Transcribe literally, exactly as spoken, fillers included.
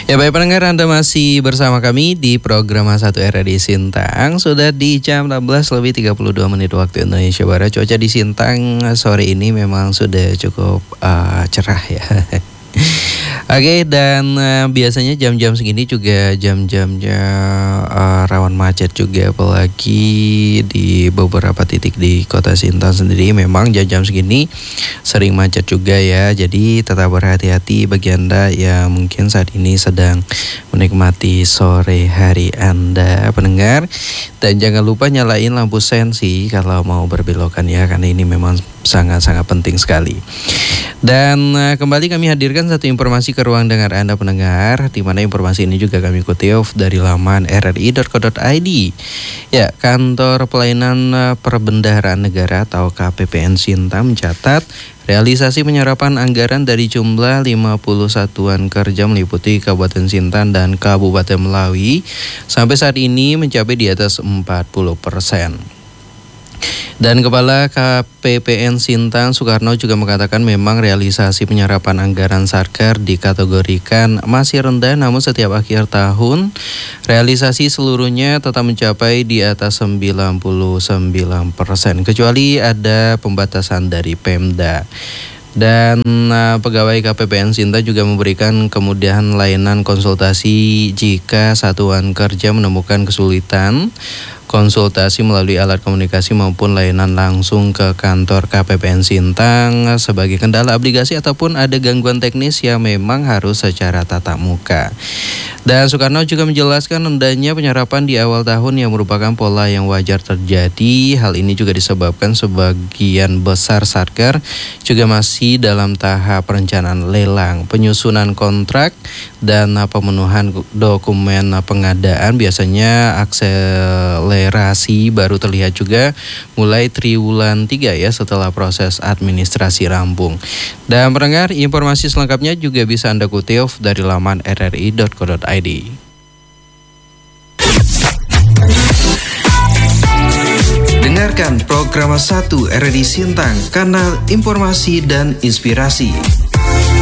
Ya baik pendengar, Anda masih bersama kami di program satu R R I Sintang. Sudah di jam enam belas lebih tiga puluh dua menit waktu Indonesia Barat. Cuaca di Sintang sore ini memang sudah cukup uh, cerah ya. Oke, dan uh, biasanya jam-jam segini juga jam-jamnya uh, rawan macet juga, apalagi di beberapa titik di kota Sintang sendiri memang jam-jam segini sering macet juga ya. Jadi tetap berhati-hati bagi Anda yang mungkin saat ini sedang menikmati sore hari Anda, pendengar. Dan jangan lupa nyalain lampu sensi kalau mau berbelokan ya, karena ini memang sangat-sangat penting sekali. Dan uh, kembali kami hadirkan satu informasi ke ruang dengar Anda pendengar, di mana informasi ini juga kami kutip dari laman r r i dot co dot i d. Ya, Kantor Pelayanan Perbendaharaan Negara atau K P P N Sintang mencatat realisasi penyerapan anggaran dari jumlah lima puluh satuan kerja meliputi Kabupaten Sintang dan Kabupaten Melawi sampai saat ini mencapai di atas empat puluh persen. Dan Kepala K P P N Sintang Soekarno juga mengatakan memang realisasi penyerapan anggaran Satker dikategorikan masih rendah, namun setiap akhir tahun realisasi seluruhnya tetap mencapai di atas sembilan puluh sembilan persen, kecuali ada pembatasan dari Pemda. Dan uh, pegawai K P P N Sintang juga memberikan kemudahan layanan konsultasi jika satuan kerja menemukan kesulitan konsultasi melalui alat komunikasi maupun layanan langsung ke kantor K P P N Sintang sebagai kendala aplikasi ataupun ada gangguan teknis yang memang harus secara tatap muka. Dan Soekarno juga menjelaskan rendahnya penyerapan di awal tahun yang merupakan pola yang wajar terjadi. Hal ini juga disebabkan sebagian besar Satker juga masih dalam tahap perencanaan lelang, penyusunan kontrak, dan pemenuhan dokumen pengadaan. Biasanya akselerasi baru terlihat juga mulai triwulan tiga ya, setelah proses administrasi rampung. Dan pendengar, informasi selengkapnya juga bisa Anda kutip dari laman r r i dot co dot i d. Dengarkan program satu R R I Sintang, kanal informasi dan inspirasi.